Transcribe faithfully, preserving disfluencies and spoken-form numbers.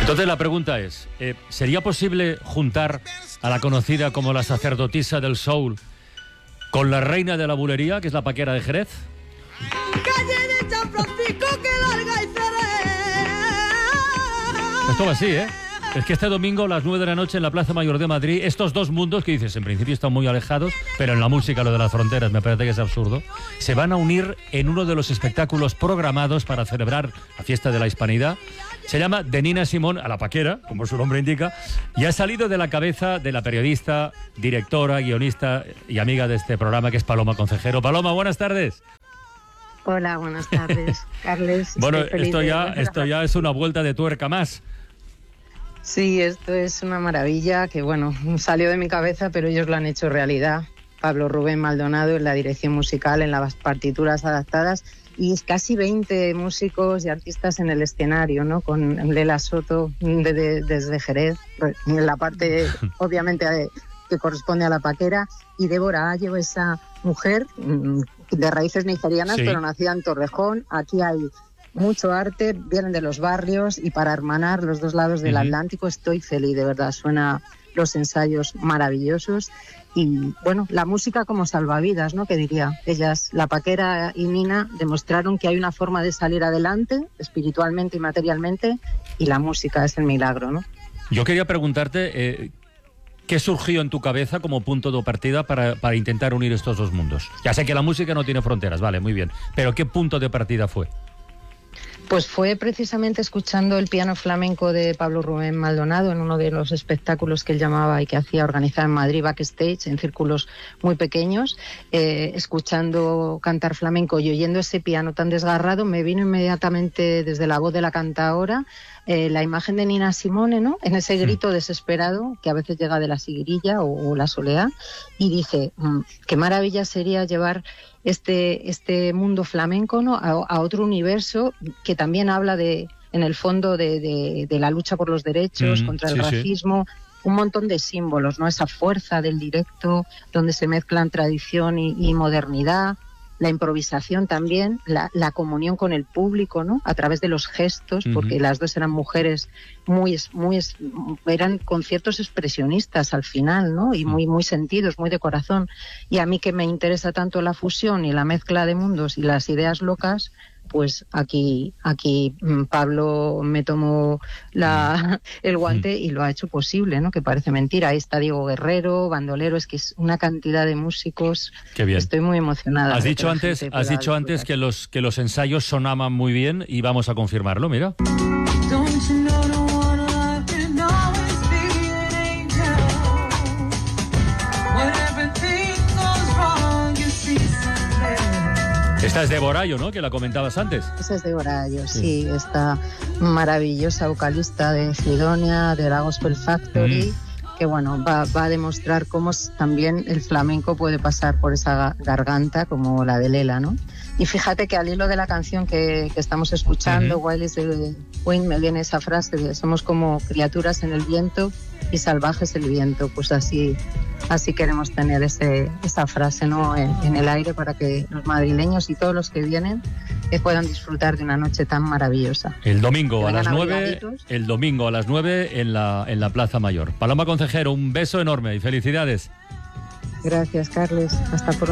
Entonces la pregunta es, eh, ¿sería posible juntar a la conocida como la sacerdotisa del soul con la reina de la bulería, que es la Paquera de Jerez? Esto va así, ¿eh? Es que este domingo a las nueve de la noche en la Plaza Mayor de Madrid, estos dos mundos que dices, en principio están muy alejados, pero en la música lo de las fronteras me parece que es absurdo, se van a unir en uno de los espectáculos programados para celebrar la fiesta de la Hispanidad. Se llama De Nina Simón a la Paquera, como su nombre indica, y ha salido de la cabeza de la periodista, directora, guionista y amiga de este programa, que es Paloma Concejero. Paloma, buenas tardes. Hola, buenas tardes, Carles. Bueno, esto ya, esto ya es una vuelta de tuerca más. Sí, esto es una maravilla que, bueno, salió de mi cabeza, pero ellos lo han hecho realidad. Pablo Rubén Maldonado en la dirección musical, en las partituras adaptadas, y casi veinte músicos y artistas en el escenario, ¿no? Con Lela Soto de, de, desde Jerez, en la parte, obviamente, de, que corresponde a la Paquera, y Débora Ayo, esa mujer de raíces nigerianas, sí, pero nacida en Torrejón. Aquí hay mucho arte, vienen de los barrios, y para hermanar los dos lados del uh-huh. Atlántico estoy feliz, de verdad, suena los ensayos maravillosos, y bueno, la música como salvavidas, ¿no? Que diría, ellas, la Paquera y Nina, demostraron que hay una forma de salir adelante, espiritualmente y materialmente, y la música es el milagro, ¿no? Yo quería preguntarte, eh, ¿qué surgió en tu cabeza como punto de partida para, para intentar unir estos dos mundos? Ya sé que la música no tiene fronteras, vale, muy bien, pero ¿qué punto de partida fue? Pues fue precisamente escuchando el piano flamenco de Pablo Rubén Maldonado en uno de los espectáculos que él llamaba y que hacía organizar en Madrid, backstage, en círculos muy pequeños, eh, escuchando cantar flamenco y oyendo ese piano tan desgarrado, me vino inmediatamente desde la voz de la cantaora eh, la imagen de Nina Simone, ¿no? En ese grito desesperado que a veces llega de la siguirilla o, o la soleá, y dije, mmm, qué maravilla sería llevar este, este mundo flamenco, ¿no? a, a otro universo que también habla de, en el fondo, de, de, de la lucha por los derechos, mm, contra el sí, racismo, sí. Un montón de símbolos, ¿no? Esa fuerza del directo, donde se mezclan tradición y, y modernidad, la improvisación también, la, la comunión con el público, ¿no? A través de los gestos, uh-huh. porque las dos eran mujeres muy, muy, eran conciertos expresionistas al final, ¿no? Y muy, muy sentidos, muy de corazón. Y a mí, que me interesa tanto la fusión y la mezcla de mundos y las ideas locas, pues aquí, aquí Pablo me tomó la, el guante y lo ha hecho posible, ¿no? Que parece mentira. Ahí está Diego Guerrero, bandolero, es que es una cantidad de músicos. Qué bien. Estoy muy emocionada. Has dicho antes, has dicho antes que los, que los ensayos sonaban muy bien, y vamos a confirmarlo, mira. Esta es Débora Ayo, ¿no? Que la comentabas antes. Esa es Débora Ayo, sí. sí. Esta maravillosa vocalista de Sidonia, de la Gospel Factory, mm. que bueno, va, va a demostrar cómo también el flamenco puede pasar por esa garganta como la de Lela, ¿no? Y fíjate que al hilo de la canción que, que estamos escuchando, uh-huh. Wild is the Wind, me viene esa frase de somos como criaturas en el viento y salvajes el viento. Pues así, así queremos tener ese, esa frase, ¿no? en, en el aire, para que los madrileños y todos los que vienen eh, puedan disfrutar de una noche tan maravillosa. El domingo a las nueve, el domingo a las nueve en la, en la Plaza Mayor. Paloma Concejero, un beso enorme y felicidades. Gracias, Carles. Hasta pronto.